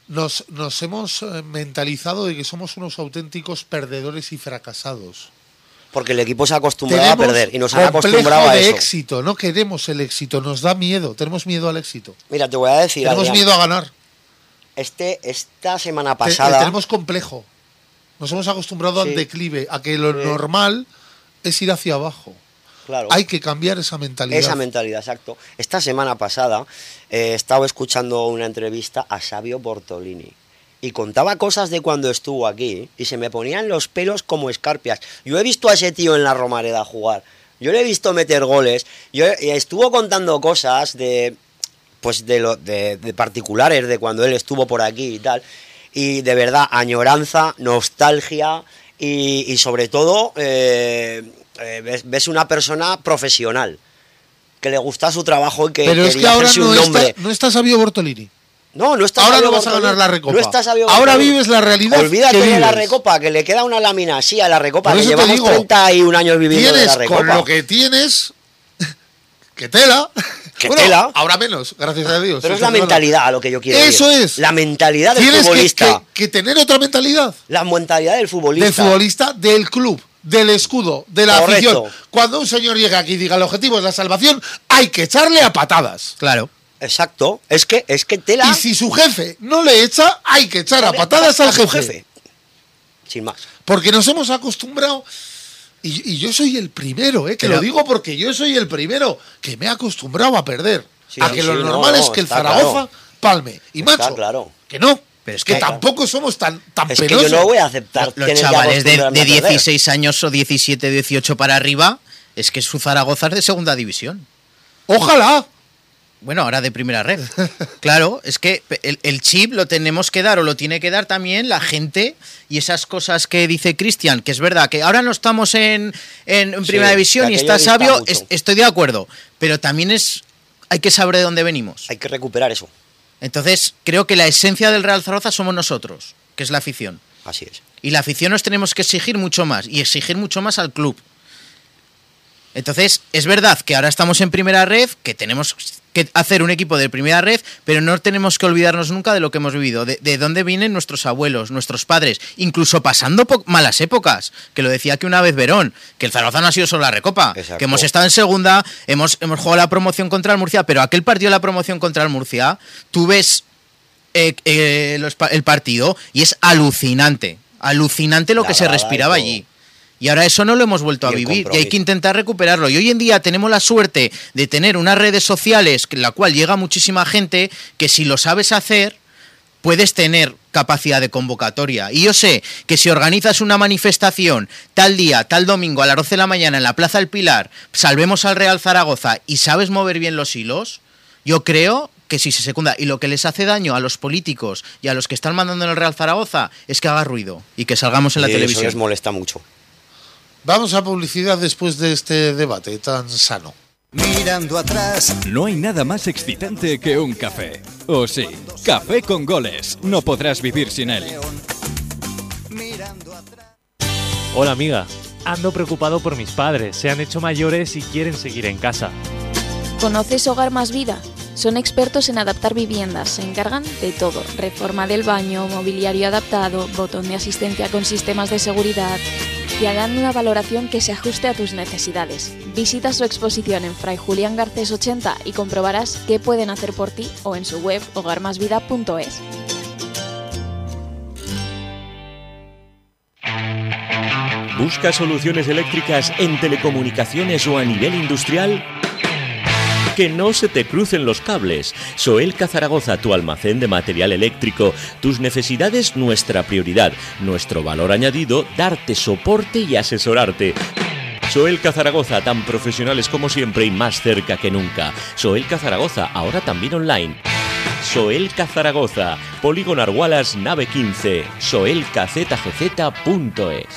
nos hemos mentalizado de que somos unos auténticos perdedores y fracasados. Porque el equipo se ha acostumbrado a perder y nos han acostumbrado a eso. De éxito, no queremos el éxito, nos da miedo, tenemos miedo al éxito. Mira, te voy a decir, tenemos Adrián, miedo a ganar. Esta semana pasada... tenemos complejo. Nos hemos acostumbrado al declive, a que lo normal es ir hacia abajo. Claro. Hay que cambiar esa mentalidad. Esa mentalidad, exacto. Esta semana pasada he estado escuchando una entrevista a Savio Bortolini y contaba cosas de cuando estuvo aquí y se me ponían los pelos como escarpias. Yo he visto a ese tío en la Romareda jugar, yo le he visto meter goles, y estuvo contando cosas de particulares de cuando él estuvo por aquí y tal, y de verdad, añoranza, nostalgia y sobre todo ves una persona profesional que le gusta su trabajo y que pero quería hacerse un nombre. No está Savio Bortolini. No está. Ahora no vas a ganar la Recopa. No está Savio Ahora Bortolini. vives la realidad. Olvídate que de la vives. Recopa, que le queda una lámina así a la Recopa, Por que eso te llevamos digo, 31 años viviendo de la Recopa. Con lo que tienes, que tela. Que tela. Ahora menos, gracias a Dios. Pero es la mentalidad a lo que yo quiero Eso ir. es. La mentalidad del Tienes futbolista. que tener otra mentalidad. La mentalidad del futbolista. Del futbolista, del club, del escudo, de la Correcto. afición. Cuando un señor llega aquí y diga el objetivo es la salvación, hay que echarle a patadas. Claro. Exacto. Es que tela. Y si su jefe no le echa, hay que echar a patadas al su jefe. Sin más. Porque nos hemos acostumbrado, y yo soy el primero, que lo digo porque yo soy el primero que me he acostumbrado a perder. Sí, a que sí, lo normal es que el Zaragoza palme. Y Está macho, claro. que no. Pero es que que tampoco somos tan Es que penosos. yo no voy a aceptar Los tener que chavales acostumbrarme de a perder. 16 años o 17, 18 para arriba, es que su Zaragoza es de segunda división. Ojalá. Bueno, ahora de primera red. Claro, es que el chip lo tenemos que dar, o lo tiene que dar también la gente, y esas cosas que dice Cristian, que es verdad, que ahora no estamos en primera división y está Savio, estoy de acuerdo, pero también hay que saber de dónde venimos. Hay que recuperar eso. Entonces, creo que la esencia del Real Zaragoza somos nosotros, que es la afición. Así es. Y la afición nos tenemos que exigir mucho más, y exigir mucho más al club. Entonces, es verdad que ahora estamos en primera red, que tenemos que hacer un equipo de primera red, pero no tenemos que olvidarnos nunca de lo que hemos vivido, de dónde vienen nuestros abuelos, nuestros padres, incluso pasando malas épocas, que lo decía que una vez Verón, que el Zaragoza no ha sido solo la Recopa, exacto, que hemos estado en segunda, hemos jugado la promoción contra el Murcia, pero aquel partido de la promoción contra el Murcia, tú ves el partido y es alucinante lo que se respiraba allí. Y ahora eso no lo hemos vuelto a vivir y hay que intentar recuperarlo. Y hoy en día tenemos la suerte de tener unas redes sociales en la cual llega muchísima gente que si lo sabes hacer puedes tener capacidad de convocatoria. Y yo sé que si organizas una manifestación tal día, tal domingo a las 12 de la mañana en la Plaza del Pilar, salvemos al Real Zaragoza y sabes mover bien los hilos, yo creo que si se secunda. Y lo que les hace daño a los políticos y a los que están mandando en el Real Zaragoza es que haga ruido y que salgamos en la televisión. Eso les molesta mucho. Vamos a publicidad después de este debate tan sano. Mirando atrás. No hay nada más excitante que un café. ¿O sí? Café con goles. No podrás vivir sin él. Hola amiga, ando preocupado por mis padres. Se han hecho mayores y quieren seguir en casa. ¿Conoces Hogar Más Vida? Son expertos en adaptar viviendas, se encargan de todo. Reforma del baño, mobiliario adaptado, botón de asistencia con sistemas de seguridad. Y harán una valoración que se ajuste a tus necesidades. Visita su exposición en Fray Julián Garcés 80 y comprobarás qué pueden hacer por ti o en su web hogarmasvida.es. ¿Buscas soluciones eléctricas en telecomunicaciones o a nivel industrial? Que no se te crucen los cables. Soelca Zaragoza, tu almacén de material eléctrico. Tus necesidades, nuestra prioridad. Nuestro valor añadido, darte soporte y asesorarte. Soelca Zaragoza, tan profesionales como siempre y más cerca que nunca. Soelca Zaragoza, ahora también online. Soelca Zaragoza, Polígono Argualas, nave 15. soelcazgz.es.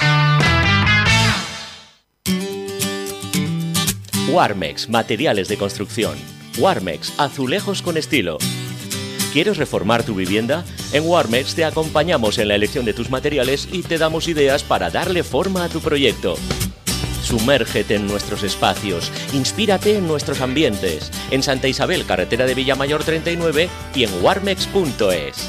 Warmex, materiales de construcción. Warmex, azulejos con estilo. ¿Quieres reformar tu vivienda? En Warmex te acompañamos en la elección de tus materiales y te damos ideas para darle forma a tu proyecto. Sumérgete en nuestros espacios, inspírate en nuestros ambientes. En Santa Isabel, carretera de Villamayor 39 y en warmex.es.